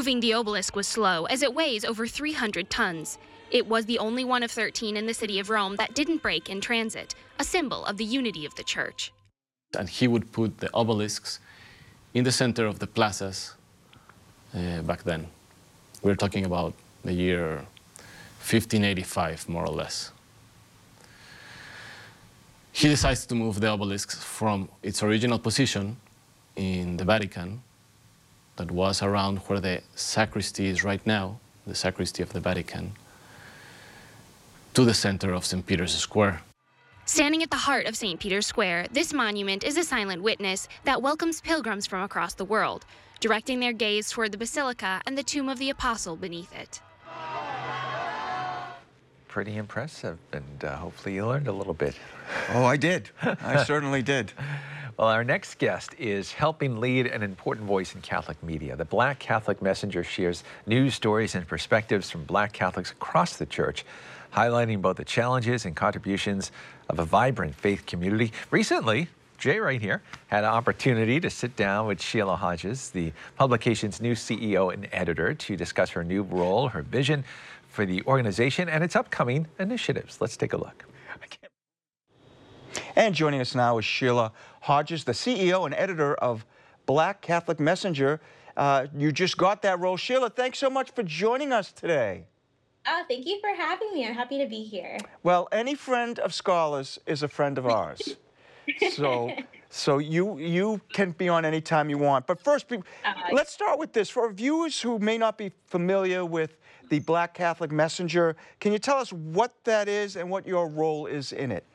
Moving the obelisk was slow, as it weighs over 300 tons. It was the only one of 13 in the city of Rome that didn't break in transit, a symbol of the unity of the church. And he would put the obelisks in the center of the plazas back then. We're talking about the year 1585, more or less. He decides to move the obelisk from its original position in the Vatican, that was around where the sacristy is right now, the sacristy of the Vatican, to the center of St. Peter's Square. Standing at the heart of St. Peter's Square, this monument is a silent witness that welcomes pilgrims from across the world, directing their gaze toward the basilica and the tomb of the apostle beneath it. Pretty impressive, and hopefully you learned a little bit. Oh, I did. I certainly did. Well, our next guest is helping lead an important voice in Catholic media. The Black Catholic Messenger shares news stories and perspectives from Black Catholics across the church, highlighting both the challenges and contributions of a vibrant faith community. Recently, Jay right here had an opportunity to sit down with Sheila Hodges, the publication's new CEO and editor, to discuss her new role, her vision for the organization, and its upcoming initiatives. Let's take a look. And joining us now is Sheila Hodges, the CEO and editor of Black Catholic Messenger. You just got that role. Sheila, thanks so much for joining us today. Oh, thank you for having me. I'm happy to be here. Well, any friend of scholars is a friend of ours. So you can be on any time you want. But first, let's start with this. For viewers who may not be familiar with the Black Catholic Messenger, can you tell us what that is and what your role is in it?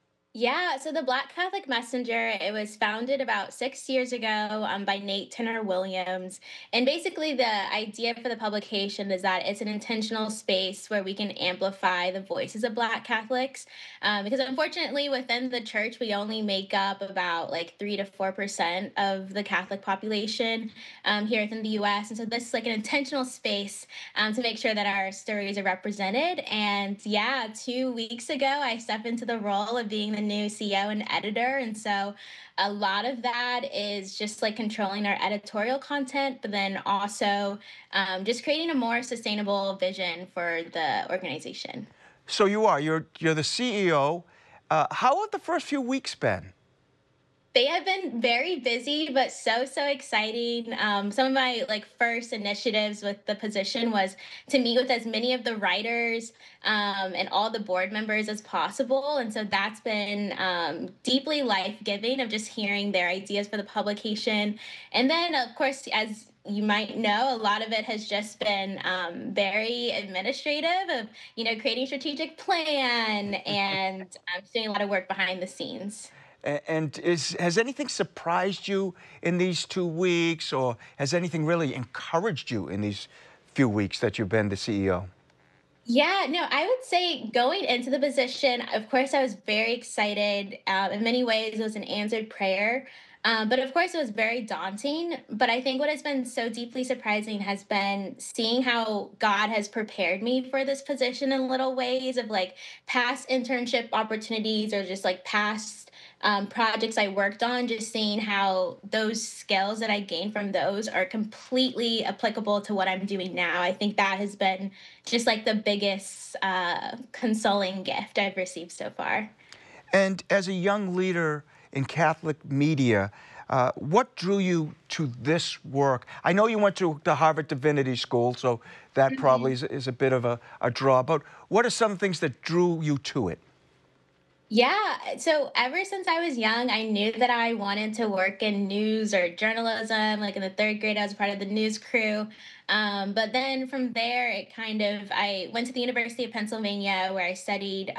Yeah, so the Black Catholic Messenger, it was founded about 6 years ago by Nate Tenor Williams. And basically the idea for the publication is that it's an intentional space where we can amplify the voices of Black Catholics. Because unfortunately within the church, we only make up about like 3 to 4% of the Catholic population here within the US. And so this is like an intentional space to make sure that our stories are represented. And yeah, 2 weeks ago, I stepped into the role of being the new CEO and editor. And so a lot of that is just like controlling our editorial content, but then also just creating a more sustainable vision for the organization. So you're the CEO. How have the first few weeks been? They have been very busy, but so exciting. Some of my first initiatives with the position was to meet with as many of the writers and all the board members as possible. And so that's been deeply life-giving of just hearing their ideas for the publication. And then, of course, as you might know, a lot of it has just been very administrative of, creating strategic plan and doing a lot of work behind the scenes. And has anything surprised you in these 2 weeks, or has anything really encouraged you in these few weeks that you've been the CEO? Yeah, no, I would say going into the position, of course, I was very excited. In many ways, it was an answered prayer. But of course, it was very daunting. But I think what has been so deeply surprising has been seeing how God has prepared me for this position in little ways of past internship opportunities or just past projects I worked on, just seeing how those skills that I gained from those are completely applicable to what I'm doing now. I think that has been just the biggest consoling gift I've received so far. And as a young leader in Catholic media, what drew you to this work? I know you went to the Harvard Divinity School, so that probably is a bit of a draw, but what are some things that drew you to it? Yeah, so ever since I was young, I knew that I wanted to work in news or journalism. In the third grade, I was part of the news crew. But then from there, I went to the University of Pennsylvania where I studied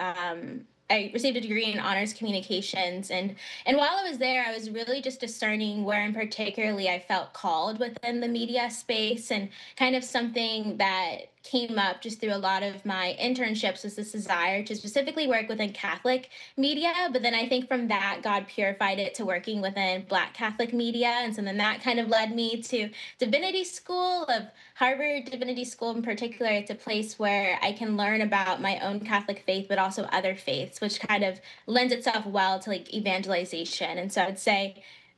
I received a degree in honors communications. And while I was there, I was really just discerning where in particularly I felt called within the media space, and kind of something that came up just through a lot of my internships was this desire to specifically work within Catholic media. But then I think from that, God purified it to working within Black Catholic media. And so then that kind of led me to Divinity School, of Harvard Divinity School in particular. It's a place where I can learn about my own Catholic faith, but also other faiths, which kind of lends itself well to evangelization. And so I'd say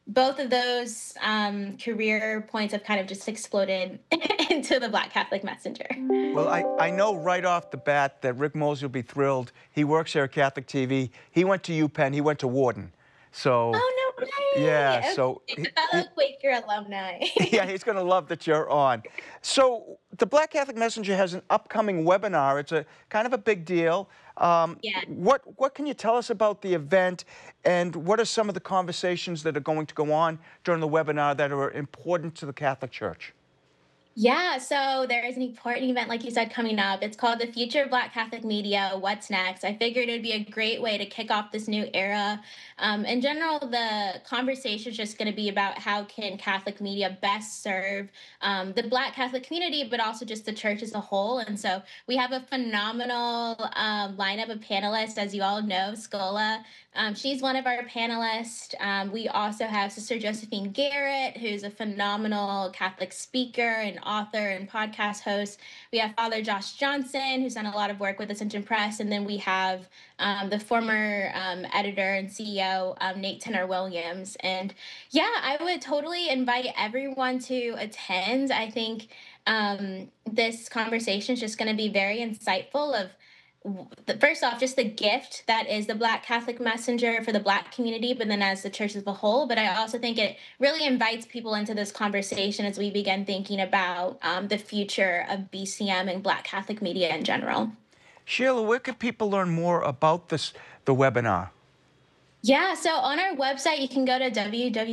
both of those career points have kind of just exploded into the Black Catholic Messenger. Well, I know right off the bat that Rick Mosley will be thrilled. He works here at Catholic TV. He went to UPenn. He went to Wharton. So, Oh, no way. yeah, Okay. so Fellow Quaker alumni. yeah, he's going to love that you're on. So the Black Catholic Messenger has an upcoming webinar. It's a kind of a big deal. Yeah. What can you tell us about the event, and what are some of the conversations that are going to go on during the webinar that are important to the Catholic Church? Yeah, so there is an important event, like you said, coming up. It's called The Future of Black Catholic Media, What's Next? I figured it would be a great way to kick off this new era. In general, the conversation is just going to be about how can Catholic media best serve the Black Catholic community, but also just the church as a whole. And so we have a phenomenal lineup of panelists, as you all know, Scola. She's one of our panelists. We also have Sister Josephine Garrett, who's a phenomenal Catholic speaker and author and podcast host. We have Father Josh Johnson, who's done a lot of work with Ascension Press. And then we have the former editor and CEO, Nate Tenor Williams. And yeah, I would totally invite everyone to attend. I think this conversation is just going to be very insightful of first off, just the gift that is the Black Catholic Messenger for the Black community, but then as the church as a whole. But I also think it really invites people into this conversation as we begin thinking about the future of BCM and Black Catholic media in general. Sheila, where can people learn more about the webinar? Yeah, so on our website, you can go to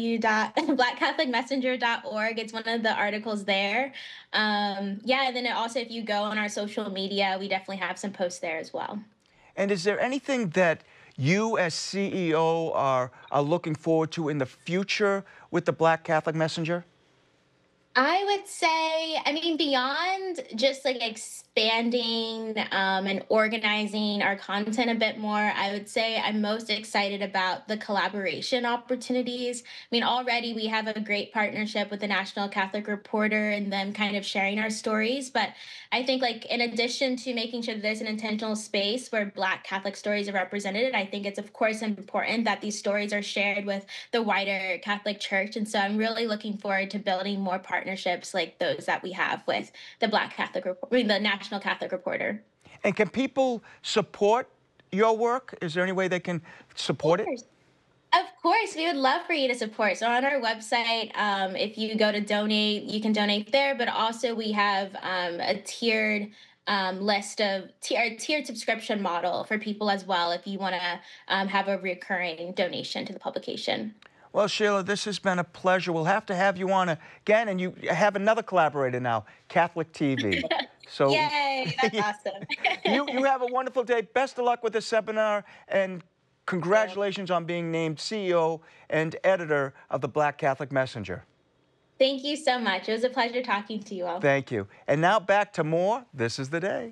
www.blackcatholicmessenger.org. It's one of the articles there. Yeah, and then also if you go on our social media, we definitely have some posts there as well. And is there anything that you as CEO are looking forward to in the future with the Black Catholic Messenger? I would say, I mean, beyond just like expanding and organizing our content a bit more, I would say I'm most excited about the collaboration opportunities. I mean, already we have a great partnership with the National Catholic Reporter and them kind of sharing our stories. But I think, like, in addition to making sure that there's an intentional space where Black Catholic stories are represented, I think it's, of course, important that these stories are shared with the wider Catholic Church. And so I'm really looking forward to building more partnerships like those that we have with the the National Catholic Reporter. And can people support your work? Is there any way they can support it? Of course, we would love for you to support. So on our website, if you go to donate, you can donate there. But also we have a tiered list of tiered subscription model for people as well, if you want to have a recurring donation to the publication. Well, Sheila, this has been a pleasure. We'll have to have you on again, and you have another collaborator now, Catholic TV. So yay, that's awesome. you have a wonderful day. Best of luck with the seminar, and congratulations on being named CEO and editor of the Black Catholic Messenger. Thank you so much. It was a pleasure talking to you all. Thank you. And now back to more This Is the Day.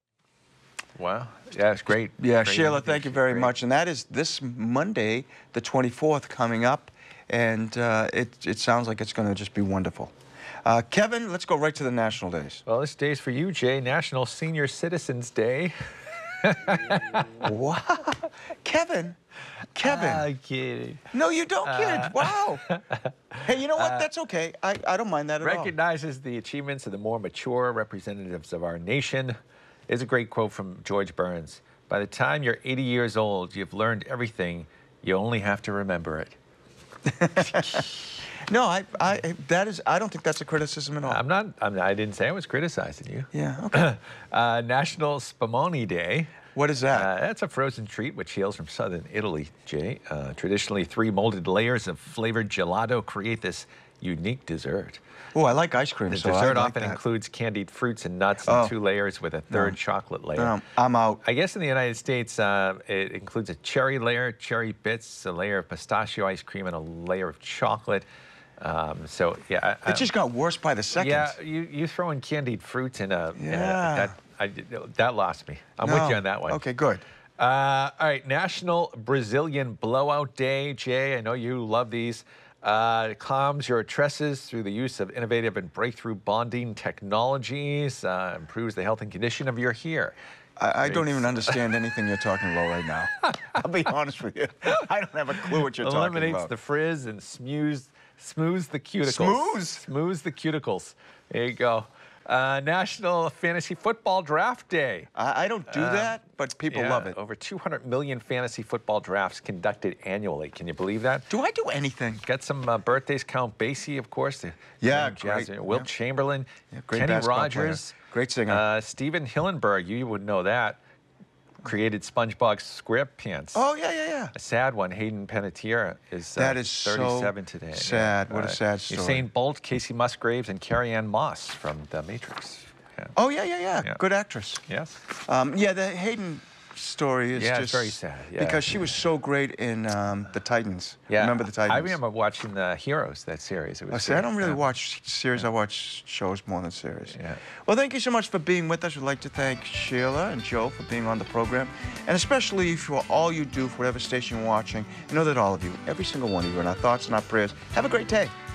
Wow. Yeah, it's great. Yeah, Great Sheila, thank you very great. much. And that is this Monday, the 24th, coming up. And it sounds like it's going to just be wonderful. Kevin, let's go right to the national days. Well, this day's for you, Jay. National Senior Citizens Day. Wow. Kevin. I'm kidding. No, you don't, kid. Wow. Hey, you know what? That's okay. I don't mind that at all. Recognizes the achievements of the more mature representatives of our nation. Is a great quote from George Burns. By the time you're 80 years old, you've learned everything. You only have to remember it. No, I don't think that's a criticism at all. I didn't say I was criticizing you. Yeah, okay. National Spumoni Day. What is that? That's a frozen treat which hails from southern Italy, Jay. Traditionally, 3 molded layers of flavored gelato create this unique dessert. Oh, I like ice cream. The so dessert I like often that. includes candied fruits and nuts in 2 layers with a third chocolate layer. No, I'm out. I guess in the United States, it includes a cherry layer, cherry bits, a layer of pistachio ice cream, and a layer of chocolate. So yeah, It just got worse by the second. yeah, you throw in candied fruits in a Yeah. that lost me. I'm No. with you on that one. Okay, good. All right, National Brazilian Blowout Day. Jay, I know you love these. Calms your tresses through the use of innovative and breakthrough bonding technologies. Improves the health and condition of your hair. I don't even understand anything you're talking about right now. I'll be honest with you. I don't have a clue what you're talking about. Eliminates the frizz and smooths the cuticles. Smooths the cuticles. There you go. National Fantasy Football Draft Day. I don't do that, but people love it. Over 200 million fantasy football drafts conducted annually. Can you believe that? Do I do anything? Got some birthdays. Count Basie, of course. Great. Wilt Chamberlain. Great Kenny basketball Rogers. player. Great singer. Steven Hillenberg, you would know that. Created SpongeBob SquarePants. Oh, yeah. A sad one. Hayden Panettiere is, That is 37 so today. sad. What a sad story. Usain Bolt, Casey Musgraves, and Carrie-Anne Moss from The Matrix. Yeah. Oh, yeah. Good actress. Yes. The Hayden story is just it's very sad. Yeah. because she was so great in the Titans. Yeah. Remember the Titans? I remember watching the Heroes, that series. It was I great. don't really watch series. I watch shows more than series. Yeah. Well, thank you so much for being with us. We'd like to thank Sheila and Joe for being on the program, and especially for all you do for whatever station you're watching. I know that all of you, every single one of you, are in our thoughts and our prayers. Have a great day.